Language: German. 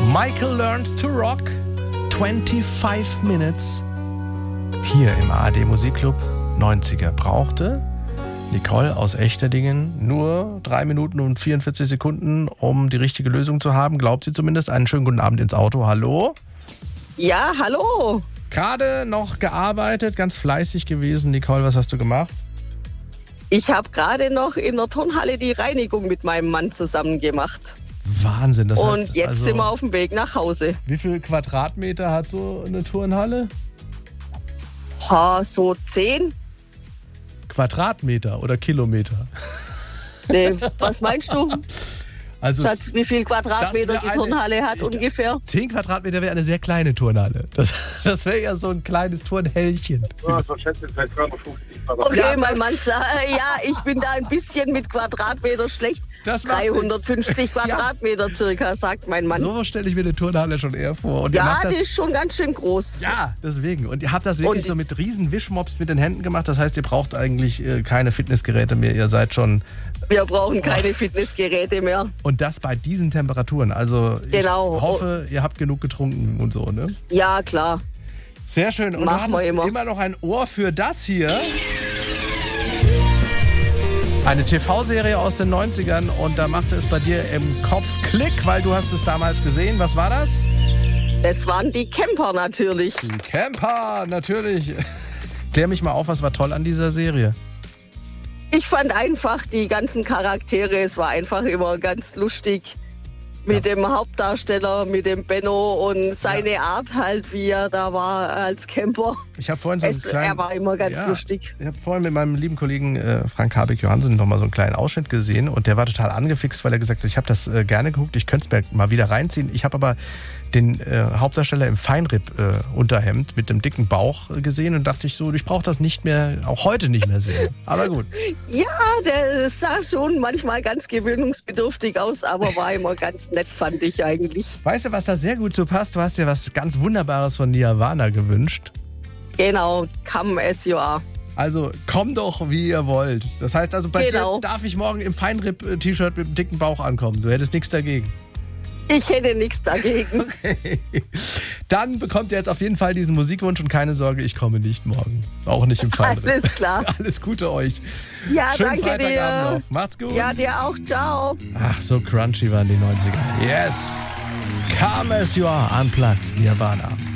Michael Learns to Rock, 25 Minutes. Hier im ARD Musikclub 90er brauchte Nicole aus Echterdingen nur 3 Minuten und 44 Sekunden, um die richtige Lösung zu haben. Glaubt sie zumindest. Einen schönen guten Abend ins Auto. Hallo? Ja, hallo. Gerade noch gearbeitet, ganz fleißig gewesen. Nicole, was hast du gemacht? Ich habe gerade noch in der Turnhalle die Reinigung mit meinem Mann zusammen gemacht. Wahnsinn. Das heißt, und jetzt sind wir auf dem Weg nach Hause. Wie viel Quadratmeter hat so eine Turnhalle? So 10. Quadratmeter oder Kilometer? Nee, was meinst du? Also, Schatz, wie viel Quadratmeter die Turnhalle hat ungefähr? 10 Quadratmeter wäre eine sehr kleine Turnhalle. Das wäre ja so ein kleines Turnhällchen. Ja, so schätze ich, 350 Quadratmeter. Okay, ja, mein Mann sagt, ja, ich bin da ein bisschen mit Quadratmeter schlecht. 350 Quadratmeter circa, sagt mein Mann. So stelle ich mir eine Turnhalle schon eher vor. Und ja, die ist schon ganz schön groß. Ja, deswegen. Und ihr habt das wirklich so mit riesen Wischmops mit den Händen gemacht. Das heißt, ihr braucht eigentlich keine Fitnessgeräte mehr. Ihr seid schon... Wir brauchen keine Fitnessgeräte mehr. Und das bei diesen Temperaturen. Also genau. Ich hoffe, ihr habt genug getrunken und so, ne? Ja, klar. Sehr schön. Und machen du hattest wir immer noch ein Ohr für das hier. Eine TV-Serie aus den 90ern und da machte es bei dir im Kopf Klick, weil du hast es damals gesehen. Was war das? Das waren die Camper natürlich. Die Camper, natürlich. Klär mich mal auf, was war toll an dieser Serie? Ich fand einfach die ganzen Charaktere, es war einfach immer ganz lustig. Mit dem Hauptdarsteller, mit dem Benno und seine Art halt, wie er da war als Camper. Ich habe vorhin er war immer ganz lustig. Ich habe vorhin mit meinem lieben Kollegen Frank Habeck-Johansen noch mal so einen kleinen Ausschnitt gesehen und der war total angefixt, weil er gesagt hat, ich habe das gerne geguckt, ich könnte es mir mal wieder reinziehen. Ich habe aber den Hauptdarsteller im Feinripp-Unterhemd mit dem dicken Bauch gesehen und dachte ich so, ich brauche das nicht mehr, auch heute nicht mehr sehen. Aber gut. Ja, der sah schon manchmal ganz gewöhnungsbedürftig aus, aber war immer ganz nett, fand ich eigentlich. Weißt du, was da sehr gut so passt? Du hast dir was ganz Wunderbares von Nirvana gewünscht. Genau, come as you are. Also, komm doch, wie ihr wollt. Das heißt also, bei dir darf ich morgen im Feinripp-T-Shirt mit dem dicken Bauch ankommen. Du hättest nichts dagegen. Ich hätte nichts dagegen. Okay. Dann bekommt ihr jetzt auf jeden Fall diesen Musikwunsch und keine Sorge, ich komme nicht morgen. Auch nicht im Feinripp. Alles klar. Alles Gute euch. Ja, schönen danke dir. Noch. Macht's gut. Ja, dir auch. Ciao. Ach, so crunchy waren die 90er. Yes. Come as you are, unplugged, Nirvana.